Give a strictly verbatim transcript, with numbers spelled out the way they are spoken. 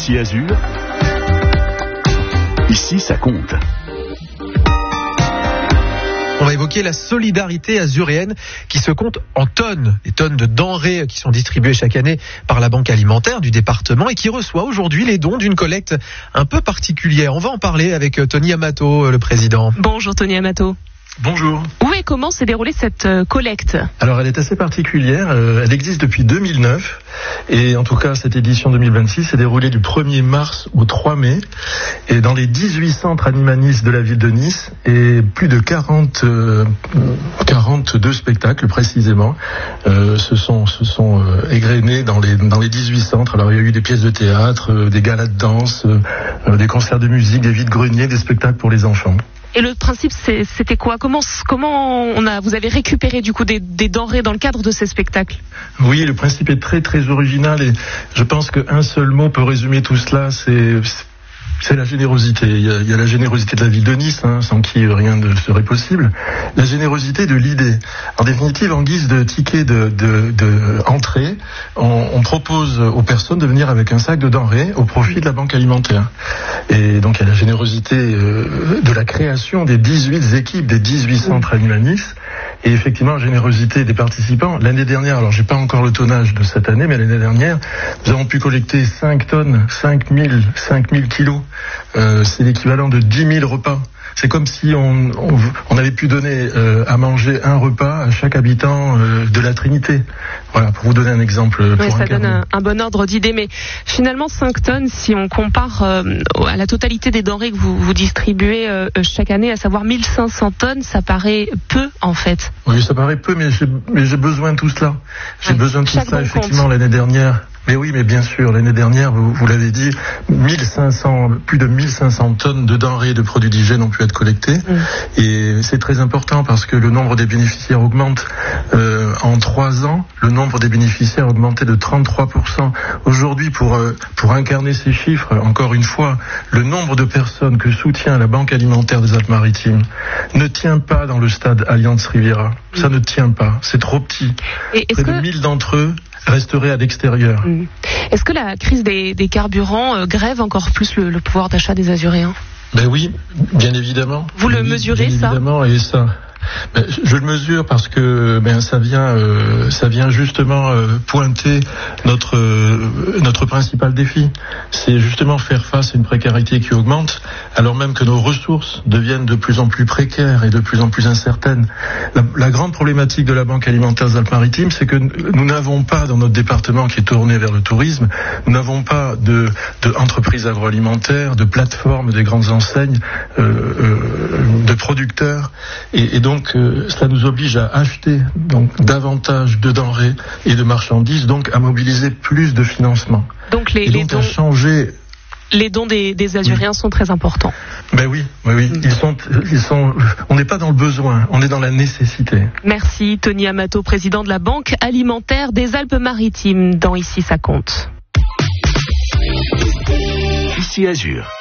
Ici Azur, ici ça compte. On va évoquer la solidarité azuréenne qui se compte en tonnes, des tonnes de denrées qui sont distribuées chaque année par la Banque alimentaire du département et qui reçoit aujourd'hui les dons d'une collecte un peu particulière. On va en parler avec Tony Amato, le président. Bonjour Tony Amato. Bonjour. Où et comment s'est déroulée cette euh, collecte ? Alors elle est assez particulière, euh, elle existe depuis deux mille neuf et en tout cas cette édition deux mille vingt-six s'est déroulée du premier mars au trois mai et dans les dix-huit centres animalistes de la ville de Nice et plus de quarante, euh, quarante-deux spectacles précisément euh, se sont, se sont euh, égrenés dans les, dans les dix-huit centres. Alors il y a eu des pièces de théâtre, euh, des galas de danse, euh, des concerts de musique, des vide-greniers, des spectacles pour les enfants. Et le principe, c'est, c'était quoi ? Comment, comment on a, vous avez récupéré du coup des, des denrées dans le cadre de ces spectacles ? Oui, le principe est très très original et je pense qu'un seul mot peut résumer tout cela, c'est... c'est la générosité. Il y, a, il y a la générosité de la ville de Nice, hein, sans qui rien ne serait possible. La générosité de l'idée. En définitive, en guise de ticket de, de, de entrée, on, on propose aux personnes de venir avec un sac de denrées au profit de la banque alimentaire. Et donc il y a la générosité euh, de la création des dix-huit équipes, des dix-huit centres animal Nice. Et effectivement, la générosité des participants. L'année dernière, alors j'ai pas encore le tonnage de cette année, mais l'année dernière, nous avons pu collecter cinq tonnes, cinq mille kilos. Euh, c'est l'équivalent de dix mille repas. C'est comme si on, on, on avait pu donner euh, à manger un repas à chaque habitant euh, de la Trinité. Voilà, pour vous donner un exemple. Oui, pour ça un donne un, un bon ordre d'idée. Mais finalement, cinq tonnes, si on compare euh, à la totalité des denrées que vous, vous distribuez euh, chaque année, à savoir mille cinq cents tonnes, ça paraît peu en fait. Oui, ça paraît peu, mais j'ai, mais j'ai besoin de tout cela. J'ai ouais, besoin de tout cela, effectivement, compte. L'année dernière. Mais oui, mais bien sûr, l'année dernière, vous, vous l'avez dit, mille cinq cents, plus de mille cinq cents tonnes de denrées et de produits d'hygiène ont pu être collectés. Mmh. Et c'est très important parce que le nombre des bénéficiaires augmente. Euh, en trois ans, le nombre des bénéficiaires a augmenté de trente-trois pour cent. Aujourd'hui, pour, euh, pour incarner ces chiffres, encore une fois, le nombre de personnes que soutient la Banque alimentaire des Alpes-Maritimes ne tient pas dans le stade Allianz Riviera. Mmh. Ça ne tient pas. C'est trop petit. Et Près que... de mille d'entre eux resterait à l'extérieur. Mmh. Est-ce que la crise des, des carburants euh, grève encore plus le, le pouvoir d'achat des Azuréens ? Ben oui, bien évidemment. Vous le oui, mesurez, bien ça ? Évidemment, et ça. Ben, je le mesure parce que ben ça vient euh, ça vient justement euh, pointer notre euh, notre principal défi, c'est justement faire face à une précarité qui augmente alors même que nos ressources deviennent de plus en plus précaires et de plus en plus incertaines. La, la grande problématique de la Banque alimentaire des Alpes-Maritimes, c'est que nous n'avons pas dans notre département qui est tourné vers le tourisme, nous n'avons pas de, de entreprises agroalimentaires, de plateformes, de grandes enseignes, euh, euh, de producteurs et, et donc Donc euh, cela nous oblige à acheter donc davantage de denrées et de marchandises, donc à mobiliser plus de financement. Donc les, et donc les dons, à changer. Les dons des, des Azuréens oui. sont très importants. Ben oui, oui, oui. Mmh. Ils sont, ils sont. On n'est pas dans le besoin, on est dans la nécessité. Merci Tony Amato, président de la Banque alimentaire des Alpes-Maritimes. Dans Ici ça compte. Ici Azur.